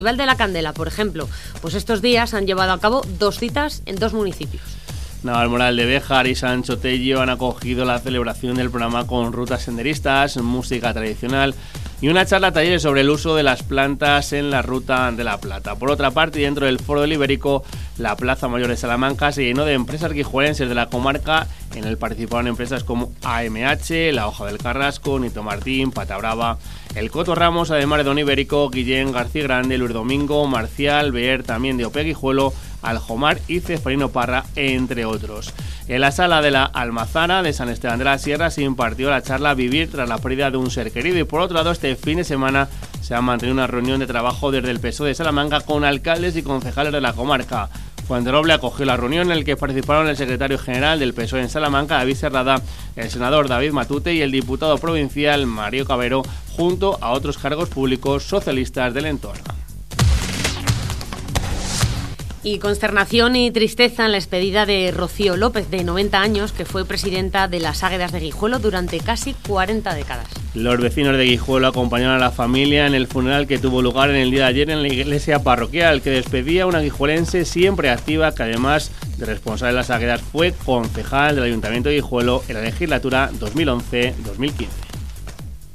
Festival de la Candela, por ejemplo, pues estos días han llevado a cabo 2 citas en 2 municipios. Navalmoral de Béjar y Sancho Tello han acogido la celebración del programa con rutas senderistas, música tradicional y una charla taller sobre el uso de las plantas en la Ruta de la Plata. Por otra parte, dentro del Foro del Ibérico, la Plaza Mayor de Salamanca se llenó de empresas guijuelenses de la comarca. En él participaron empresas como AMH, La Hoja del Carrasco, Nito Martín, Pata Brava, El Coto Ramos, además de Don Ibérico, Guillén, García Grande, Luis Domingo, Marcial, Beer, también de Ope Guijuelo, Aljomar y Ceferino Parra, entre otros. En la sala de la Almazara de San Esteban de la Sierra se impartió la charla Vivir tras la pérdida de un ser querido, y por otro lado este fin de semana se ha mantenido una reunión de trabajo desde el PSOE de Salamanca con alcaldes y concejales de la comarca. Fuenteroble acogió la reunión en la que participaron el secretario general del PSOE en Salamanca, David Serrada, el senador David Matute y el diputado provincial Mario Cabero, junto a otros cargos públicos socialistas del entorno. Y consternación y tristeza en la despedida de Rocío López, de 90 años, que fue presidenta de las Águedas de Guijuelo durante casi 40 décadas. Los vecinos de Guijuelo acompañaron a la familia en el funeral que tuvo lugar en el día de ayer en la iglesia parroquial, que despedía a una guijuelense siempre activa, que además de responsable de las Águedas fue concejal del Ayuntamiento de Guijuelo en la legislatura 2011-2015.